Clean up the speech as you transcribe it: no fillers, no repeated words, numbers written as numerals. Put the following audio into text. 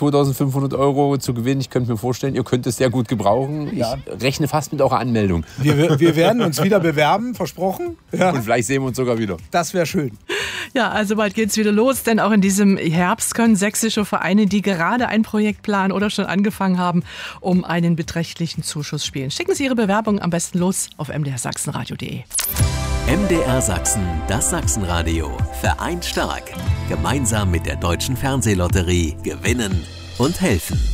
2.500 € zu gewinnen. Ich könnte mir vorstellen, ihr könnt es sehr gut gebrauchen. Ja. Ich rechne fast mit eurer Anmeldung. Wir werden uns wieder bewerben, versprochen. Ja. Und vielleicht sehen wir uns sogar wieder. Das wäre schön. Ja, also bald geht's wieder los, denn auch in diesem Herbst können sächsische Vereine, die gerade ein Projekt planen oder schon angefangen haben, um einen beträchtlichen Zuschuss spielen. Schicken Sie Ihre Bewerbung am besten los auf mdrsachsenradio.de. MDR Sachsen, das Sachsenradio. Vereint stark. Gemeinsam mit der Deutschen Fernsehlotterie gewinnen und helfen.